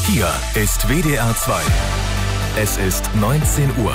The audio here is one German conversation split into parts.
Hier ist WDR 2. Es ist 19 Uhr.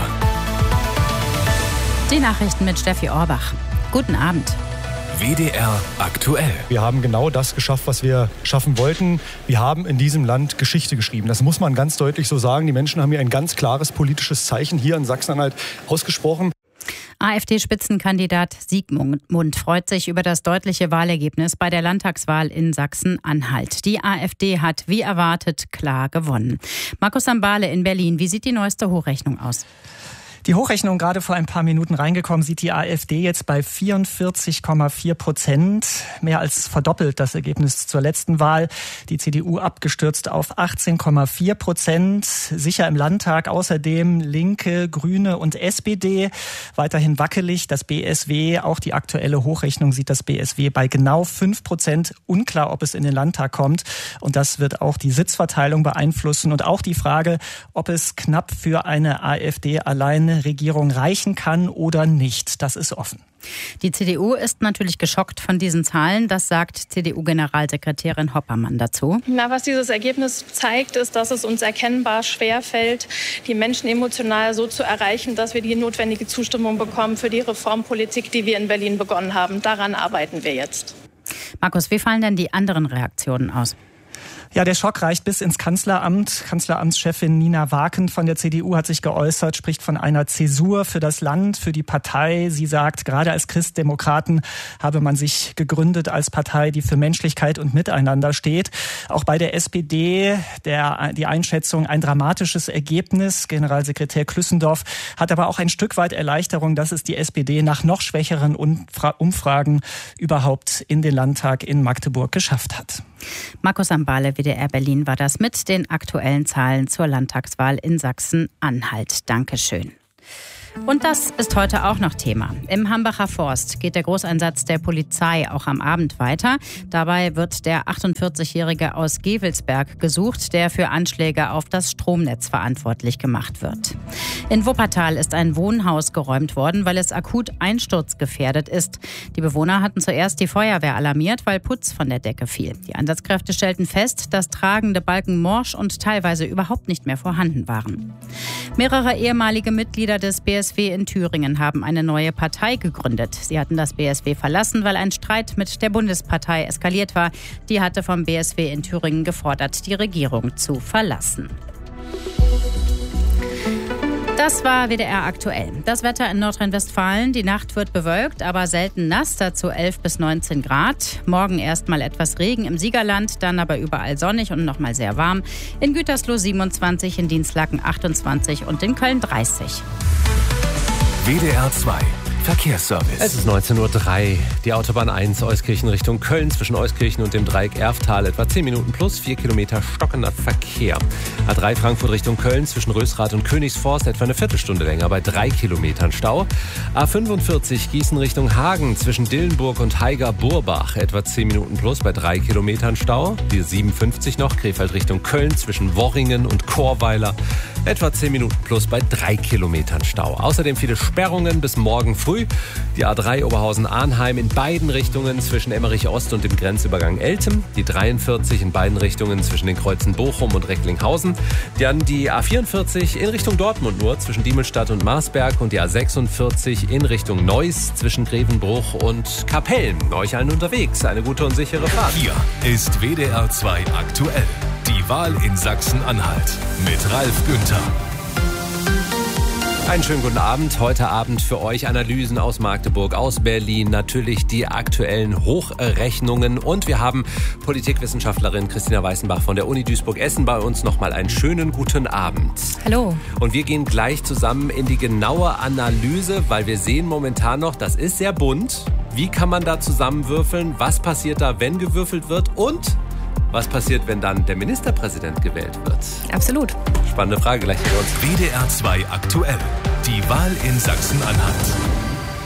Die Nachrichten mit Steffi Orbach. Guten Abend. WDR aktuell. Wir haben genau das geschafft, was wir schaffen wollten. Wir haben in diesem Land Geschichte geschrieben. Das muss man ganz deutlich so sagen. Die Menschen haben hier ein ganz klares politisches Zeichen hier in Sachsen-Anhalt ausgesprochen. AfD-Spitzenkandidat Siegmund freut sich über das deutliche Wahlergebnis bei der Landtagswahl in Sachsen-Anhalt. Die AfD hat, wie erwartet, klar gewonnen. Markus Sambale in Berlin, wie sieht die neueste Hochrechnung aus? Die Hochrechnung gerade vor ein paar Minuten reingekommen, sieht die AfD jetzt bei 44,4%. Mehr als verdoppelt das Ergebnis zur letzten Wahl. Die CDU abgestürzt auf 18,4%. Sicher im Landtag außerdem Linke, Grüne und SPD. Weiterhin wackelig das BSW. Auch die aktuelle Hochrechnung sieht das BSW bei genau 5%. Unklar, ob es in den Landtag kommt. Und das wird auch die Sitzverteilung beeinflussen. Und auch die Frage, ob es knapp für eine AfD alleine Regierung reichen kann oder nicht. Das ist offen. Die CDU ist natürlich geschockt von diesen Zahlen. Das sagt CDU-Generalsekretärin Hoppermann dazu. Was dieses Ergebnis zeigt, ist, dass es uns erkennbar schwerfällt, die Menschen emotional so zu erreichen, dass wir die notwendige Zustimmung bekommen für die Reformpolitik, die wir in Berlin begonnen haben. Daran arbeiten wir jetzt. Markus, wie fallen denn die anderen Reaktionen aus? Ja, der Schock reicht bis ins Kanzleramt. Kanzleramtschefin Nina Waken von der CDU hat sich geäußert, spricht von einer Zäsur für das Land, für die Partei. Sie sagt, gerade als Christdemokraten habe man sich gegründet als Partei, die für Menschlichkeit und Miteinander steht. Auch bei der SPD die Einschätzung, ein dramatisches Ergebnis. Generalsekretär Klüssendorf hat aber auch ein Stück weit Erleichterung, dass es die SPD nach noch schwächeren Umfragen überhaupt in den Landtag in Magdeburg geschafft hat. Markus Sambale, WDR Berlin, war das mit den aktuellen Zahlen zur Landtagswahl in Sachsen-Anhalt. Dankeschön. Und das ist heute auch noch Thema. Im Hambacher Forst geht der Großeinsatz der Polizei auch am Abend weiter. Dabei wird der 48-Jährige aus Gevelsberg gesucht, der für Anschläge auf das Stromnetz verantwortlich gemacht wird. In Wuppertal ist ein Wohnhaus geräumt worden, weil es akut einsturzgefährdet ist. Die Bewohner hatten zuerst die Feuerwehr alarmiert, weil Putz von der Decke fiel. Die Einsatzkräfte stellten fest, dass tragende Balken morsch und teilweise überhaupt nicht mehr vorhanden waren. Mehrere ehemalige Mitglieder des BSW in Thüringen haben eine neue Partei gegründet. Sie hatten das BSW verlassen, weil ein Streit mit der Bundespartei eskaliert war. Die hatte vom BSW in Thüringen gefordert, die Regierung zu verlassen. Das war WDR aktuell. Das Wetter in Nordrhein-Westfalen. Die Nacht wird bewölkt, aber selten nass, dazu 11 bis 19 Grad. Morgen erstmal etwas Regen im Siegerland, dann aber überall sonnig und nochmal sehr warm. In Gütersloh 27, in Dinslaken 28 und in Köln 30. WDR 2 Verkehrsservice. Es ist 19:03 Uhr. Die Autobahn 1 Euskirchen Richtung Köln zwischen Euskirchen und dem Dreieck Erftal etwa 10 Minuten plus 4 Kilometer stockender Verkehr. A3 Frankfurt Richtung Köln zwischen Rösrath und Königsforst etwa eine Viertelstunde länger bei 3 Kilometern Stau. A45 Gießen Richtung Hagen zwischen Dillenburg und Haiger-Burbach etwa 10 Minuten plus bei 3 Kilometern Stau. Die 57 noch Krefeld Richtung Köln zwischen Worringen und Chorweiler etwa 10 Minuten plus bei 3 Kilometern Stau. Außerdem viele Sperrungen bis morgen früh. Die A3 Oberhausen-Arnheim in beiden Richtungen zwischen Emmerich Ost und dem Grenzübergang Eltem. Die 43 in beiden Richtungen zwischen den Kreuzen Bochum und Recklinghausen. Dann die A44 in Richtung Dortmund nur zwischen Diemelstadt und Marsberg. Und die A46 in Richtung Neuss zwischen Grevenbruch und Kapellen. Euch allen unterwegs. Eine gute und sichere Fahrt. Hier ist WDR 2 aktuell. Die Wahl in Sachsen-Anhalt mit Ralf Günther. Einen schönen guten Abend. Heute Abend für euch Analysen aus Magdeburg, aus Berlin, natürlich die aktuellen Hochrechnungen. Und wir haben Politikwissenschaftlerin Christina Weißenbach von der Uni Duisburg-Essen bei uns. Nochmal einen schönen guten Abend. Hallo. Und wir gehen gleich zusammen in die genaue Analyse, weil wir sehen momentan noch, das ist sehr bunt. Wie kann man da zusammenwürfeln? Was passiert da, wenn gewürfelt wird? Und was passiert, wenn dann der Ministerpräsident gewählt wird? Absolut. Spannende Frage gleich für uns. WDR 2 aktuell. Die Wahl in Sachsen-Anhalt.